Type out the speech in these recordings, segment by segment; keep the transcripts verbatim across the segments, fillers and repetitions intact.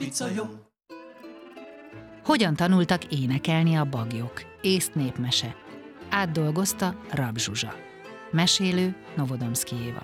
cicajom. Hogyan tanultak énekelni a baglyok? Észt népmese. Átdolgozta Rab Zsuzsa. Mesélő Novodomszky Éva.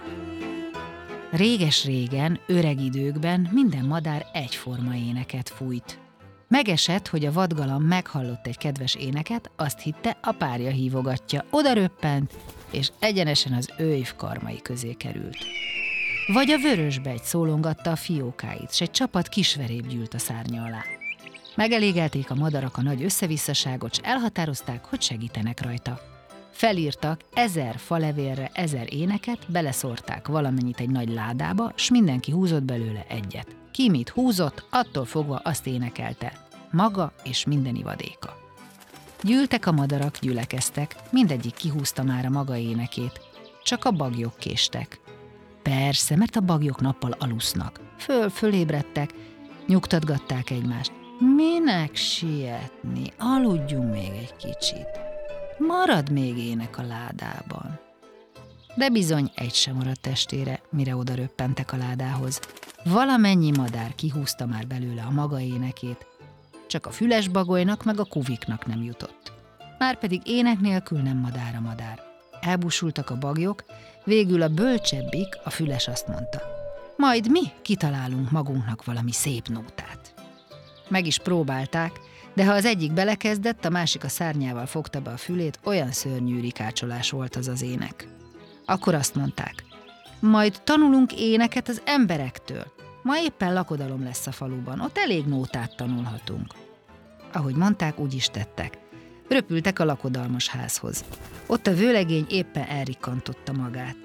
Réges-régen, öreg időkben minden madár egyforma éneket fújt. Megesett, hogy a vadgalamb meghallott egy kedves éneket, azt hitte, a párja hívogatja, oda röppent, és egyenesen az őjv karmai közé került. Vagy a vörösbegy szólongatta a fiókáit, s egy csapat kisveréb gyűlt a szárnya alá. Megelégelték a madarak a nagy összevisszaságot, s elhatározták, hogy segítenek rajta. Felírtak ezer falevélre ezer éneket, beleszórták valamennyit egy nagy ládába, s mindenki húzott belőle egyet. Ki mit húzott, attól fogva azt énekelte. Maga és minden ivadéka. Gyűltek a madarak, gyülekeztek, mindegyik kihúzta már a maga énekét. Csak a bagyok késtek. Persze, mert a bagyok nappal alusznak. Föl, fölébredtek, nyugtatgatták egymást. Minek sietni? Aludjunk még egy kicsit. Marad még ének a ládában. De bizony egy sem maradt testére, mire oda röppentek a ládához. Valamennyi madár kihúzta már belőle a maga énekét, csak a fülesbagolynak meg a kuviknak nem jutott. Márpedig ének nélkül nem madár a madár. Elbúsultak a bagyok, végül a bölcsebbik, a füles azt mondta: majd mi kitalálunk magunknak valami szép nótát. Meg is próbálták, de ha az egyik belekezdett, a másik a szárnyával fogta be a fülét, olyan szörnyű rikácsolás volt az az ének. Akkor azt mondták: majd tanulunk éneket az emberektől. Ma éppen lakodalom lesz a faluban, ott elég nótát tanulhatunk. Ahogy mondták, úgy is tettek. Röpültek a lakodalmas házhoz. Ott a vőlegény éppen elrikkantotta magát.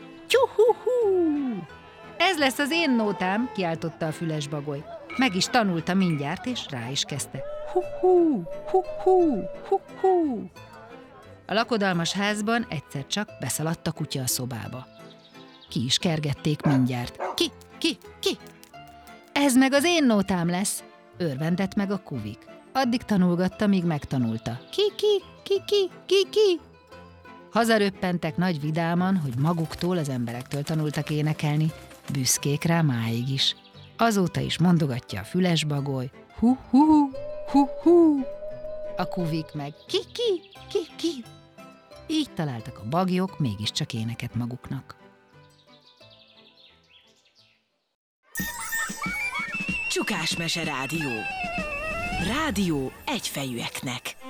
Tyuhuhú! Ez lesz az én nótám, kiáltotta a fülesbagoly. Meg is tanulta mindjárt, és rá is kezdte. Hu-hú, hu-hú, hu-hú. A lakodalmas házban egyszer csak beszaladt a kutya a szobába. Ki is kergették mindjárt. Ki, ki, ki? Ez meg az én nótám lesz, örvendett meg a kuvik. Addig tanulgatta, míg megtanulta. Ki, ki, ki, ki, ki, ki. Hazaröppentek nagy vidáman, hogy maguktól, az emberektől tanultak énekelni, büszkék rá máig is. Azóta is mondogatja a fülesbagoly, hu-hu, hu-hu. A kuvik meg ki, ki, ki, ki. Így találtak a bagyok mégiscsak éneket maguknak. Csukásmese Rádió. Rádió egyfejűeknek.